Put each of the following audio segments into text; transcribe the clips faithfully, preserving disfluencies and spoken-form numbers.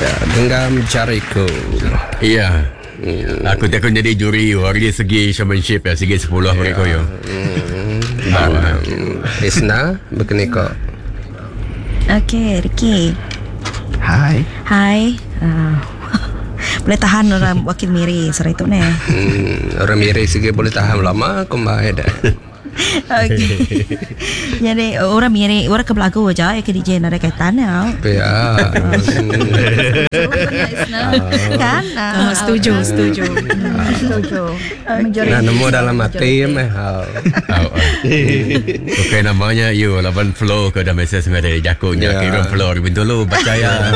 Ya, genggam jariku. Iya. Hmm. Aku takut jadi juri dari segi showmanship ya, segi sepuluh mereka yo. Bang Isna begini kok. Okey, Ricky. Hai. Hai. Uh, boleh tahan orang wakil Miri serai tu ni. Hmm, orang Miri segi boleh tahan lama kembali dah. Okey. Jadi orang Miri, orang ke belagu aja ya ke D J nak ada kaitan ya. Ya. Kan? Oh, setuju, setuju. Setuju. Nah, nemu dalam hati meh. Okey, namanya you lawan flow ke dah message dari jakunya kira flow bintu lu percaya.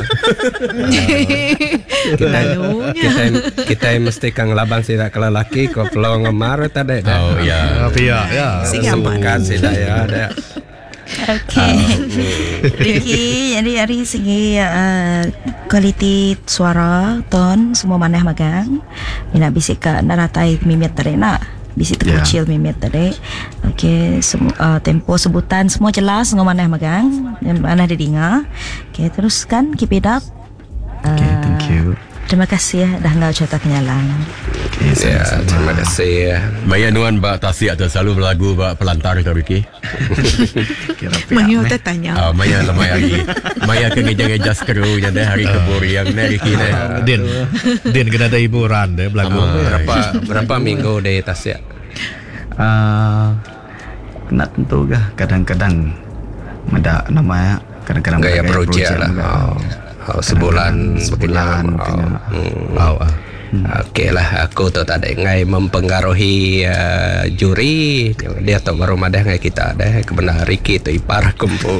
Kita kita kita mesti kang labang sida kalau laki kau flow ngemar tadi dah. Oh ya. Tapi ya, ya. Semakan sida ya ada. Okey. Ricky, jadi hari segi uh, kualiti suara, ton semua maneh magang. Mina bisik ka naratai mimit tadi nak. Bisik terkucil yeah. mimit tadi. Okey, semu- uh, tempo sebutan semua jelas dengan maneh magang. Yang mana dia dengar. Okey, teruskan keep it up. Okay, uh, thank you. Terima kasih ya dah ngau cerita kenyalang. Okay, ya, terima kasih ya. Maya nuan bak tasik atau selalu berlagu bak pelantar tu Ricky. Menyu teh tanya. Ah, Maya lemai hari. Maya ke ngeja-ngeja skru yang dah hari keburi yang ni Ricky ni. Din, Din kena ada hiburan deh berlagu. Berapa berapa minggu di Tasya? Ah, kena tentu kah kadang-kadang ada namanya kadang-kadang gaya projek lah. Oh. Oh, sebulan sebulan oh, oh. Okey lah, aku tu tak ada ngai mempengaruhi uh, juri. Dia tu baru madah ngai kita ada kebenar Ricky tu ipar kumpu.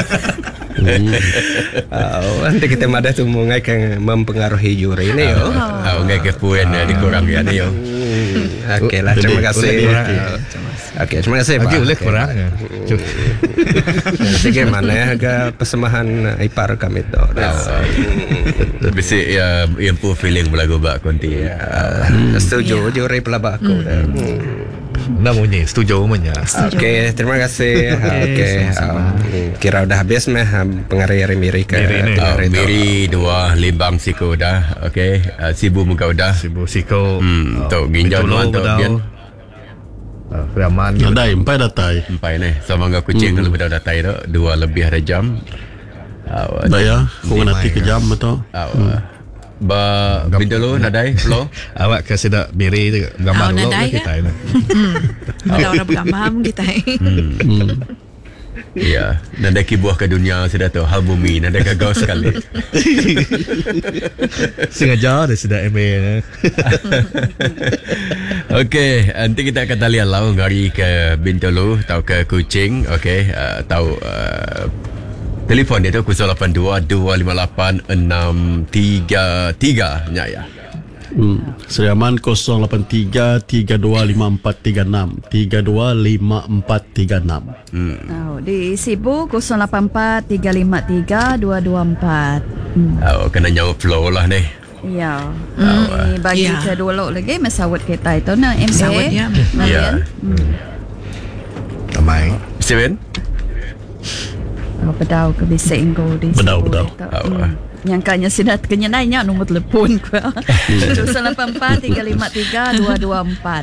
Oh, nanti kita madah tu mau ngai kan mempengaruhi juri ni yo. Ah, ngai ke puan dikurang ya ni yo. Okey lah, terima kasih. Okey, terima kasih Pak. Okey, boleh kurang. Sige mana agak persembahan ipar kami tu. Bisik ya improve feeling berlagu bak konti. Setuju juri pelabak aku. Namanya setuju umumnya. Okey, terima kasih. Okey, kira udah habis meh pengaruh Miri ke Miri dua limbang siko dah. Okey, sibu muka udah. Sibu siko. Hmm, tu ginjal nuan tu bian. Raman gitu. Dai, empai datai. Empai ni. Sama dengan kucing kalau dah datai tu dua lebih ada jam. Daya, kau nanti kejam betul. Ba bintu lu nadai flow. Awak kasi dah Miri tu gambar lu kita ini. Ada orang bergambar kita. Ya, nada kibuah ke dunia sudah tu hal bumi nada gagal sekali. Sengaja dah sudah M A. Okey, nanti kita akan talian lah ngari ke Bintulu atau ke Kuching. Okey, uh, tahu uh, telefon dia tu kosong lapan dua dua lima lapan enam tiga tiga nya ya. Hmm. Seriaman kosong lapan tiga tiga dua lima empat tiga enam tiga dua lima empat tiga enam. Hmm. Oh, di Sibu kosong lapan empat tiga lima tiga dua dua empat. Hmm. Oh, kena jawab flow lah ni. Ya. Hmm. Ni bagi ya. Ke dulu lagi mesawat kita itu na M A. Mesawat ya. Ya. Ramai. Seven. Oh, bedau ke bisa engkau di Bedau, bedau. Oh. Nyangkanya sidat kenyenainya nombor telepon ku. kosong lapan empat tiga lima tiga dua dua empat.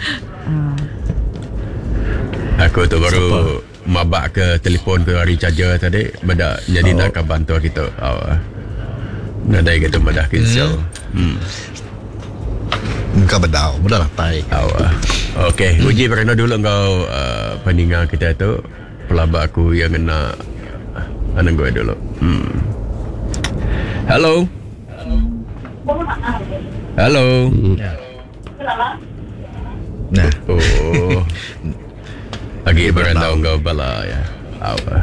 Aku tu baru mabak ke telefon ke recharger tadi, benda jadi oh. nak bantu kita. Oh. Nak dai gitu madah kinsau. Hmm. Muka bedau, mudah lah tai. Oh. Okey, uji berena dulu kau uh, pendengar kita tu pelabak aku yang kena anak gue dulu. Hmm. Hello. Hello. Nah. Oh. Lagi berendau kau bala ya. Apa?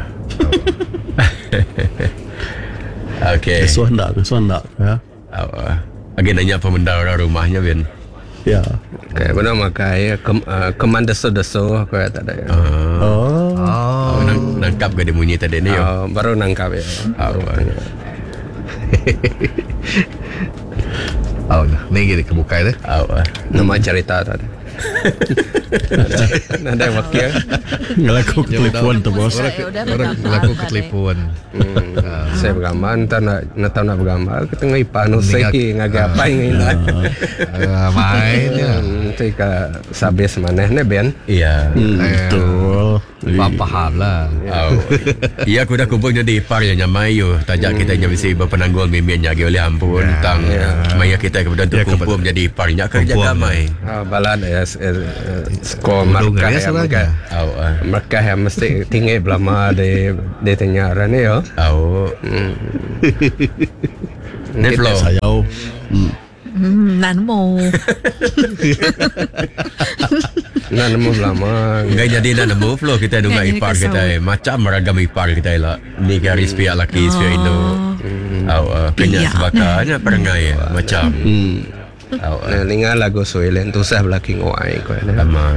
Okey. Suanda, suanda ya. Apa? Lagi nanya pemendar rumahnya Bin. Ya. Okay, benar makai kem, uh, keman deso-deso aku ya tadi. Uh, Oh. Oh, nang, nangkap ke dia bunyi tadi ni. Oh, baru nangkap ya. Oh, oh, ni kita kebuka itu. oh. Nama cerita tadi. Nada wakil. Ngelaku ke telefon tu bos. Orang laku ke telefon. Hmm, saya bergambar, entah nak nak tahu nak bergambar, kita tengah ipan usai ngagapai ngilat. Ah, main ya. Nanti ke sabes mana ni Ben? Iya. Hmm, betul. Faham faham lah. Oh. Ya aku dah kumpul jadi ipar yang nyamai yo. Tajak kita nya mesti berpenanggung mimin nyagi oleh ampun tang. Maya kita kemudian tu kumpul menjadi iparnya kerja damai. Ah, balad ya skor markah yang mereka. Au. Mereka yang mesti tinggi belama de de tenyaran ni yo. Au. Ni flow. Sayau. Hmm. Hmm, nan mo. Nak nemu belama. Enggak jadi nak nemu flow kita dengar Nggak, ipar ini kita. Macam meragam ipar kita lah. Ni garis pihak laki pihak Indo. Au. Kenya Pihak, sebakanya perangai macam. Hmm. Au. Nah, linga lagu suilen tu sah belaki ngoai ko ni. Aman.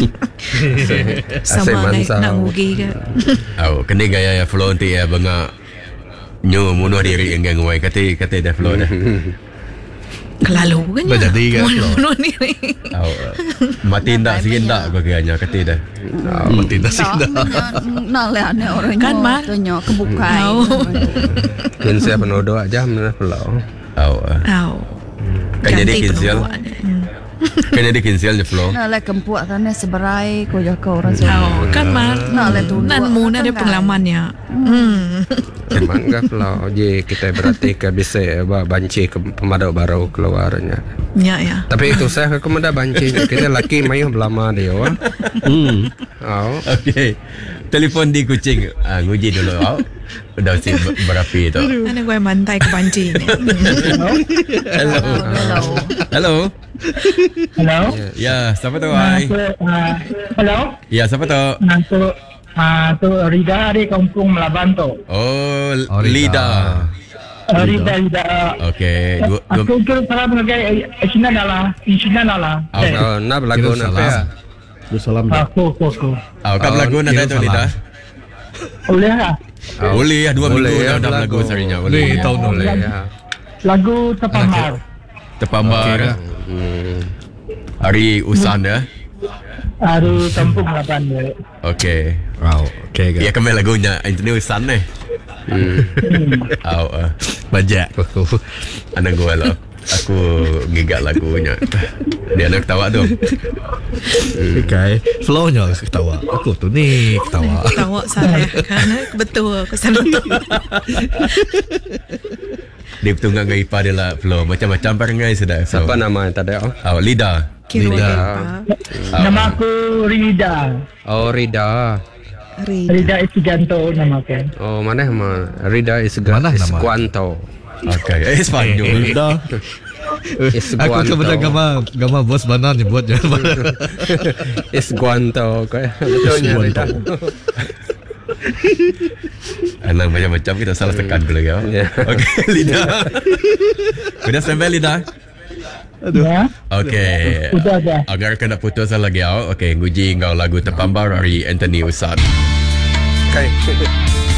Sama nak nak mugi ke. Au. Kena gaya ya flow nanti ya bengak. Nyo munuh diri enggang ngoi kata kata dah flow dah. Kelalu kan Dah jadi kan, Flo? Mono ni. Au. Mati ndak sikit ndak kau kira kata dah. Mati dah sih dah. Nak lah ni orang Kan, Mar? tanya kebukai. Kun saya penodo aja mana pulau. Au. Au. Kan jadi Cantik kinsial. perempuan. Hmm. Kan jadi kinsial je flow. Nak lah kempuak sana seberai kau jaga orang Au, semua. kan Mar. Nak lah tu. Nan mu nak ada pengalamannya. Hmm. Cuman kan pulau je kita berarti ke bisa ba banci ke pemadau baru keluarnya. Ya ya. Tapi itu saya ke kemudian banci kita laki mayu belama dia. Wah. Hmm. Oh. Okey. Telefon di kucing. Ah nguji dulu au. Udah si berapi tu. Ada gue mantai ke banci ni. Hello. Hello. Hello. Hello. Ya, siapa tu Ah, ai? tu, ah, hello. Ya, siapa tu? Ah, tu, ah, tu Rida dari kampung Melaban tu. Oh, Oh, Rida. Lida. Ah, Rida, Rida. Okey. Dua dua Aku kira salah mengagai Isinan adalah, isinan adalah. Oh, Eh, Oh, nak berlagu Kira nak salah. ya. Lu salam dah. Aku, aku, aku. Oh, kau berlagu nak kira tu salah. Lida? Boleh lah. Boleh ya, dua Boleh minggu ya, dah dah berlagu berlagu. seharinya. Boleh Boleh. tahu Boleh boleh. ya. Lagu Tepamar. Terpambar. Hmm. Hari usan ya. Aru kampung Melaban tu. Okey. Wow. Okay ke? Ya kami lagunya Anthony Usan ni. Hmm. Au. Uh, Bajak aku. anak gue lah. Aku gigak lagunya. Dia nak ketawa tu. Okay. Flow-nya ketawa. Aku tu ni ketawa. Tahu saya kan betul aku salah tu. Dia bertunggang dengan ipar dia lah flow. Macam-macam perangai sudah. Siapa nama yang tadi? Oh, Oh, Lida. Kira Lida. Nama aku Rida. oh Rida. Rida. Rida Isiganto nama aku. Oh, mana nama? Rida is Mana nama? Isquanto. Okay. Eh, Spanyol. Dah. Aku kebetulan gambar gambar bos banan ni buat je. Isquanto. Betulnya Rida. Anak macam-macam kita salah tekan dulu ya. Ya. Okay, Lida. Sudah sampai Lida? Ya. Okay. Sudah ada. Agar kena putus lagi ya. Okay, nguji kau lagu terpambar dari Anthony Usan. Okay.